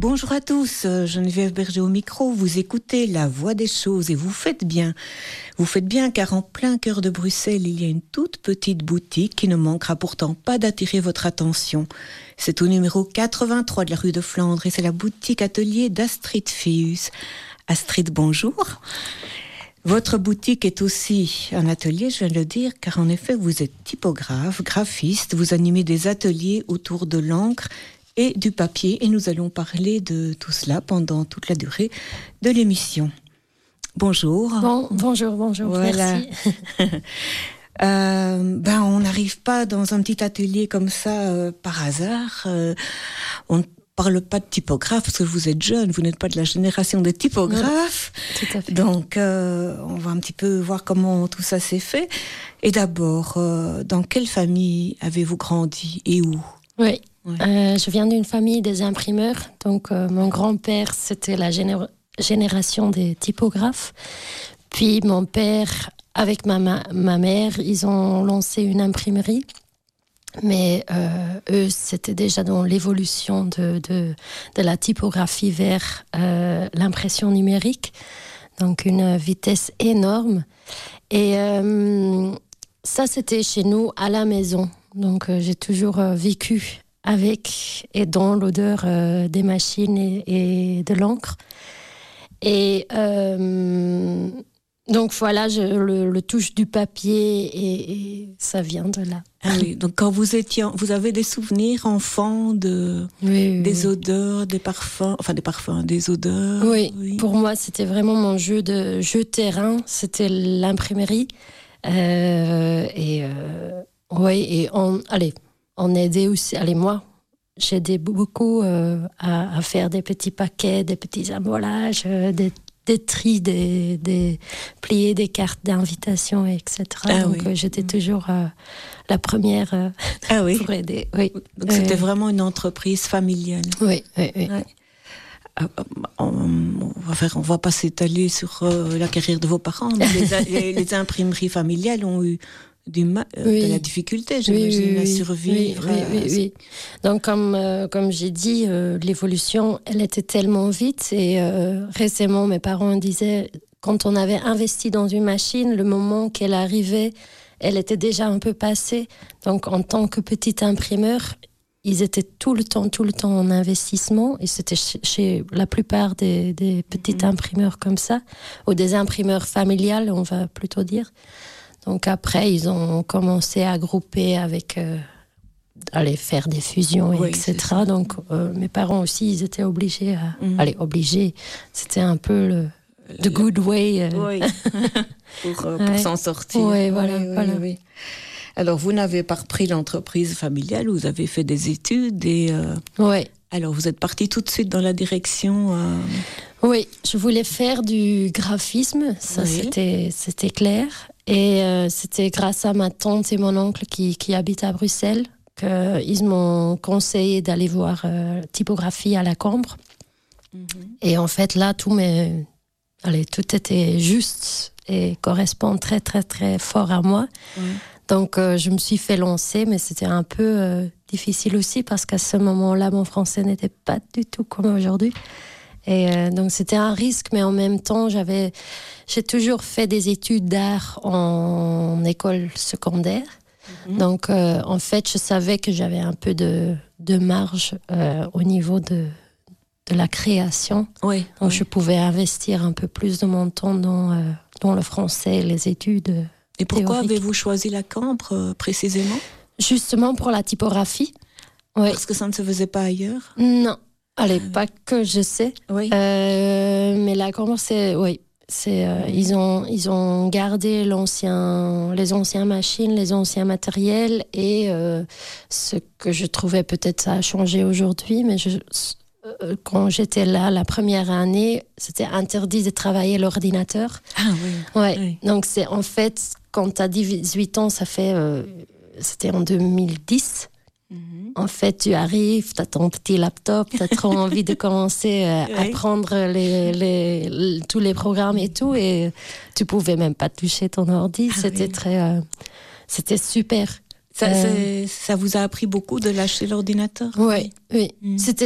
Bonjour à tous, Geneviève Berger au micro, vous écoutez La Voix des choses et vous faites bien. Vous faites bien car en plein cœur de Bruxelles, il y a une toute petite boutique qui ne manquera pourtant pas d'attirer votre attention. C'est au numéro 83 de la rue de Flandre et c'est la boutique atelier d'Astrid Feus. Astrid, bonjour. Votre boutique est aussi un atelier, je viens de le dire, car en effet, vous êtes typographe, graphiste, vous animez des ateliers autour de l'encre et du papier, et nous allons parler de tout cela pendant toute la durée de l'émission. Bonjour. Bonjour, voilà. Merci. On n'arrive pas dans un petit atelier comme ça par hasard. On ne parle pas de typographe parce que vous êtes jeune, vous n'êtes pas de la génération des typographes. Oui, tout à fait. Donc, on va un petit peu voir comment tout ça s'est fait. Et d'abord, dans quelle famille avez-vous grandi et où ? Oui, je viens d'une famille des imprimeurs. Donc, mon grand-père, c'était la génération des typographes. Puis, mon père, avec ma mère, ils ont lancé une imprimerie. Mais eux, c'était déjà dans l'évolution de la typographie vers l'impression numérique. Donc, une vitesse énorme. Et ça, c'était chez nous, à la maison. Donc, j'ai toujours vécu avec et dans l'odeur des machines et de l'encre. Et donc voilà, le touche du papier et ça vient de là. Ah oui, donc quand vous avez des souvenirs enfants des odeurs, des parfums, des odeurs. Oui, pour moi c'était vraiment mon jeu terrain, c'était l'imprimerie. On aidait aussi, moi, j'aidais beaucoup à faire des petits paquets, des petits embalages, des tris, des plier des cartes d'invitation, etc. Donc j'étais toujours la première pour aider. Oui. Donc c'était vraiment une entreprise familiale. Oui. On va pas s'étaler sur la carrière de vos parents, mais les imprimeries familiales ont eu de la difficulté, j'imagine, à survivre. Oui. Donc, comme j'ai dit, l'évolution, elle était tellement vite. Et récemment, mes parents disaient, quand on avait investi dans une machine, le moment qu'elle arrivait, elle était déjà un peu passée. Donc, en tant que petit imprimeur, ils étaient tout le temps en investissement. Et c'était chez la plupart des petits imprimeurs comme ça, ou des imprimeurs familiales, on va plutôt dire. Donc après, ils ont commencé à grouper avec, faire des fusions, etc. Donc mes parents aussi, ils étaient obligés obligés. C'était un peu the good way. Pour s'en sortir. Oui. Alors, vous n'avez pas repris l'entreprise familiale, vous avez fait des études et... Alors, vous êtes partie tout de suite dans la direction... Oui, je voulais faire du graphisme, ça c'était clair. Et c'était grâce à ma tante et mon oncle qui habitent à Bruxelles qu'ils m'ont conseillé d'aller voir typographie à la Cambre. Et en fait, là, tout était juste et correspond très, très, très fort à moi. Donc, je me suis fait lancer, mais c'était un peu difficile aussi parce qu'à ce moment-là, mon français n'était pas du tout comme aujourd'hui. Et donc c'était un risque, mais en même temps j'ai toujours fait des études d'art en école secondaire. Donc en fait je savais que j'avais un peu de marge au niveau de la création. Donc je pouvais investir un peu plus de mon temps dans le français, les études. Et pourquoi avez-vous choisi la Cambre précisément ? Justement pour la typographie. Parce que ça ne se faisait pas ailleurs ? Non. Pas que je sais. Mais la Cambre, ils ont gardé les anciennes machines, les anciens matériels et ce que je trouvais peut-être ça a changé aujourd'hui, mais quand j'étais là la première année, c'était interdit de travailler l'ordinateur. Donc c'est en fait quand tu as 18 ans, ça fait c'était en 2010. En fait, tu arrives, tu as ton petit laptop, tu as trop envie de commencer à apprendre tous les programmes et tout, et tu pouvais même pas toucher ton ordi. C'était super. Ça vous a appris beaucoup de lâcher l'ordinateur ?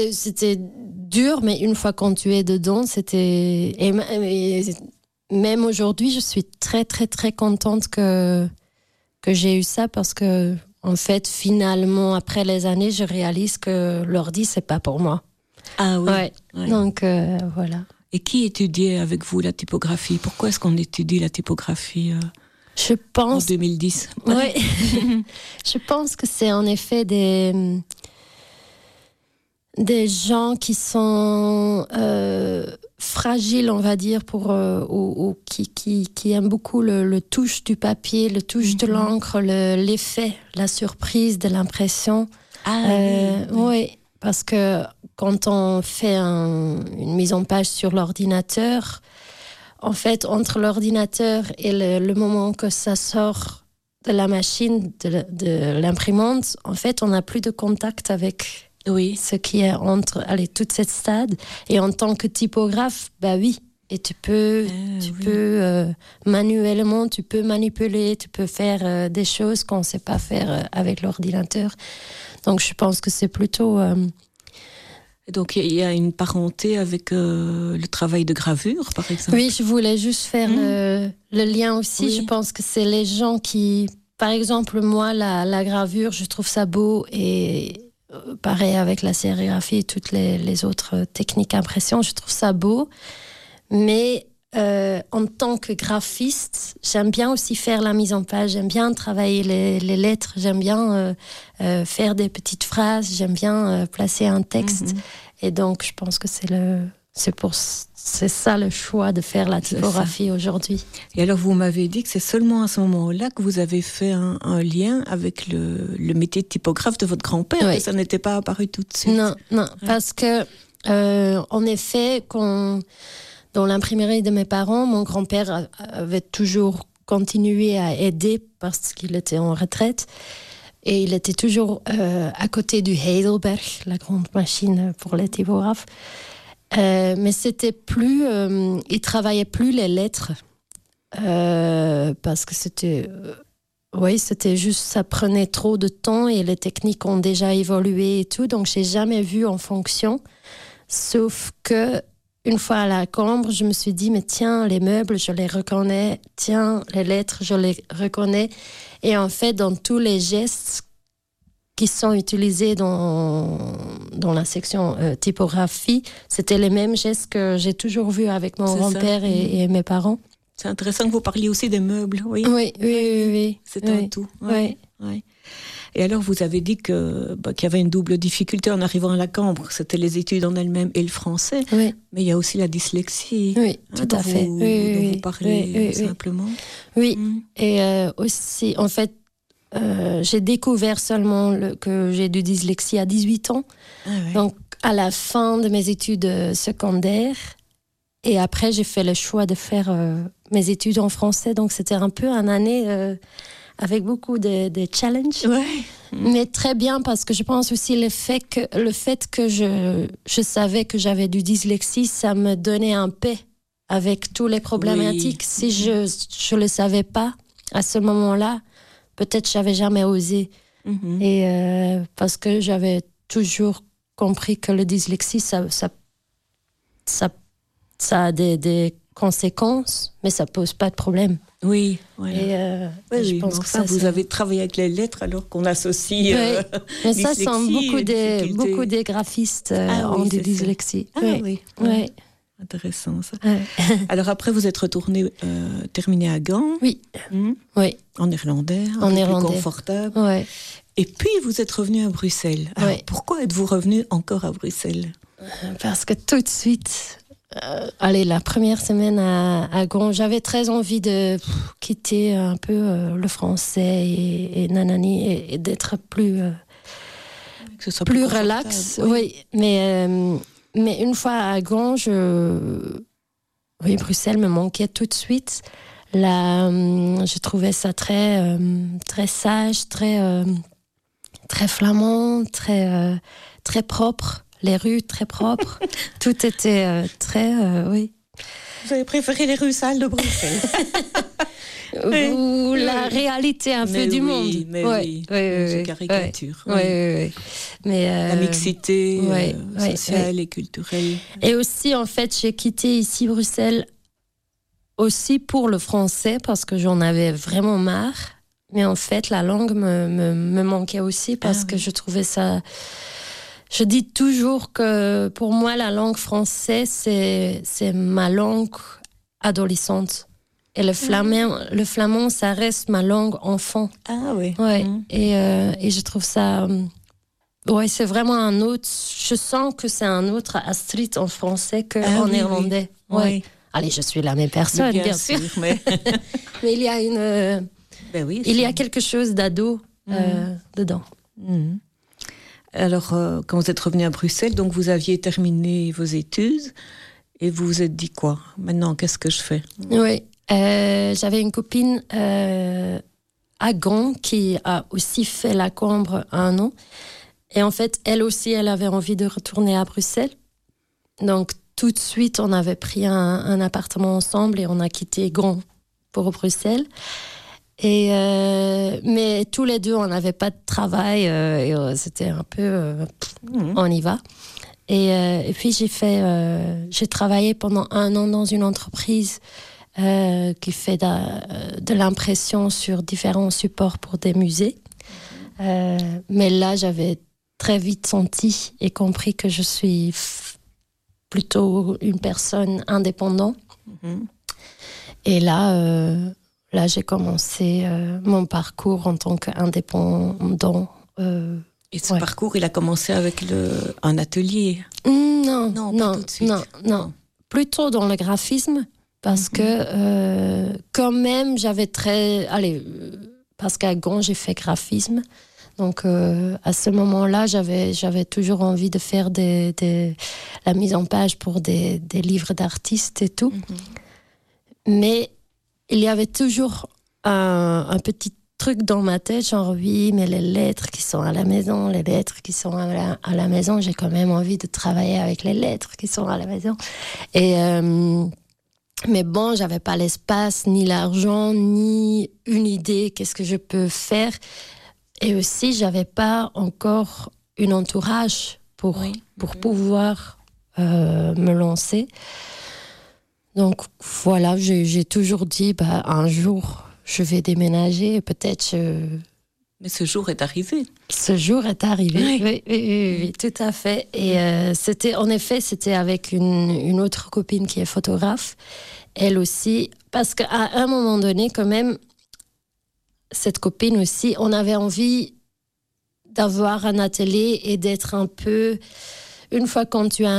Oui. C'était dur, mais une fois quand tu es dedans, c'était... Et même aujourd'hui, je suis très, très, très contente que j'ai eu ça parce que, en fait, finalement, après les années, je réalise que l'ordi, c'est pas pour moi. Ah oui. Ouais. Donc, voilà. Et qui étudiait avec vous la typographie? Pourquoi est-ce qu'on étudie la typographie je pense... en 2010? Oui. Je pense que c'est en effet des gens qui sont fragiles, on va dire, ou qui aiment beaucoup le touche du papier, le touche de l'encre, l'effet, la surprise de l'impression. Oui, parce que quand on fait une mise en page sur l'ordinateur, en fait, entre l'ordinateur et le moment que ça sort de la machine, de l'imprimante, en fait, on n'a plus de contact avec ce qui est entre toute cette stade. Et en tant que typographe, bah oui. Et tu peux manuellement, tu peux manipuler, tu peux faire des choses qu'on ne sait pas faire avec l'ordinateur. Donc, je pense que c'est plutôt... Donc, il y a une parenté avec le travail de gravure, par exemple? Oui, je voulais juste faire le lien aussi. Oui. Je pense que c'est les gens qui... Par exemple, moi, la gravure, je trouve ça beau et... Pareil avec la sérigraphie et toutes les autres techniques d'impression, je trouve ça beau. Mais en tant que graphiste, j'aime bien aussi faire la mise en page, j'aime bien travailler les lettres, j'aime bien faire des petites phrases, j'aime bien placer un texte. Et donc, je pense que c'est ça le choix de faire la typographie aujourd'hui. Et alors, vous m'avez dit que c'est seulement à ce moment-là que vous avez fait un lien avec le métier de typographe de votre grand-père, et ça n'était pas apparu tout de suite. Non, parce que, en effet, dans l'imprimerie de mes parents, mon grand-père avait toujours continué à aider parce qu'il était en retraite. Et il était toujours à côté du Heidelberg, la grande machine pour les typographes. Mais c'était plus, il travaillait plus les lettres parce que c'était juste, ça prenait trop de temps et les techniques ont déjà évolué et tout, donc j'ai jamais vu en fonction. Sauf que une fois à la Cambre, je me suis dit mais tiens, les meubles je les reconnais, tiens les lettres je les reconnais, et en fait dans tous les gestes qui sont utilisés dans la section typographie, c'était les mêmes gestes que j'ai toujours vus avec mon grand-père et mes parents. C'est intéressant que vous parliez aussi des meubles, oui. Oui. C'est un tout. Oui. Et alors, vous avez dit qu'il y avait une double difficulté en arrivant à la Cambre. C'était les études en elles-mêmes et le français. Oui. Mais il y a aussi la dyslexie. Oui, tout à fait. Dont vous parlez simplement. Oui, et aussi, en fait, j'ai découvert seulement que j'ai du dyslexie à 18 ans. Donc, à la fin de mes études secondaires. Et après, j'ai fait le choix de faire mes études en français. Donc, c'était un peu une année avec beaucoup de challenges. Mais très bien, parce que je pense aussi le fait que je savais que j'avais du dyslexie, ça me donnait un paix avec toutes les problématiques. Si je le savais pas à ce moment-là, peut-être j'avais jamais osé. Et parce que j'avais toujours compris que le dyslexie, ça a des conséquences, mais ça pose pas de problème. Oui. Et je pense que vous avez travaillé avec les lettres alors qu'on associe mais ça sont beaucoup des graphistes ont des dyslexies. Oui. Intéressant ça. Alors après vous êtes retourné terminé à Gand. Oui. En néerlandais, plus confortable. Et puis vous êtes revenu à Bruxelles. Alors, pourquoi êtes-vous revenu encore à Bruxelles? Parce que tout de suite, la première semaine à Gand, j'avais très envie de quitter un peu le français et nanani et d'être plus relax. Oui, mais une fois à Gand, Bruxelles me manquait tout de suite. Là, je trouvais ça très sage, très flamand, très propre. Les rues très propres. Tout était très... Vous avez préféré les rues sales de Bruxelles? ou la réalité un peu du monde. Mais oui, c'est caricature. Mais, la mixité sociale et culturelle. Et aussi, en fait, j'ai quitté ici Bruxelles aussi pour le français parce que j'en avais vraiment marre. Mais en fait, la langue me manquait aussi parce que je trouvais ça... Je dis toujours que pour moi, la langue française, c'est ma langue adolescente. Et le flamand, ça reste ma langue enfant. Ah oui. Ouais. Et je trouve ça... c'est vraiment un autre... Je sens que c'est un autre Astrid en français qu'en néerlandais. Oui. Ouais. Allez, je suis la même personne, bien sûr. Mais il y a il y a quelque chose d'ado dedans. Mm. Alors, quand vous êtes revenu à Bruxelles, donc vous aviez terminé vos études et vous vous êtes dit quoi ? Maintenant, qu'est-ce que je fais ? Oui, j'avais une copine à Gand qui a aussi fait la Cambre 1 an. Et en fait, elle aussi, elle avait envie de retourner à Bruxelles. Donc, tout de suite, on avait pris un appartement ensemble et on a quitté Gand pour Bruxelles. Mais tous les deux, on n'avait pas de travail. C'était un peu... on y va. Et puis, j'ai travaillé pendant 1 an dans une entreprise qui fait de l'impression sur différents supports pour des musées. Mais là, j'avais très vite senti et compris que je suis plutôt une personne indépendante. Et là, j'ai commencé mon parcours en tant qu'indépendant. Et ce parcours, il a commencé avec un atelier ? Non, tout de suite. Non. Plutôt dans le graphisme, parce que quand même, parce qu'à Gand, j'ai fait graphisme. Donc, à ce moment-là, j'avais toujours envie de faire la mise en page pour des livres d'artistes et tout. Mais il y avait toujours un petit truc dans ma tête, genre oui, mais les lettres qui sont à la maison, à la maison, j'ai quand même envie de travailler avec les lettres qui sont à la maison. Mais bon, j'avais pas l'espace, ni l'argent, ni une idée, qu'est-ce que je peux faire. Et aussi, j'avais pas encore un entourage pour pouvoir me lancer. Donc voilà, j'ai toujours dit, un jour, je vais déménager, peut-être... Mais ce jour est arrivé. Ce jour est arrivé, oui, tout à fait. Et c'était avec une autre copine qui est photographe, elle aussi, parce qu'à un moment donné, quand même, cette copine aussi, on avait envie d'avoir un atelier et d'être un peu... Une fois quand tu as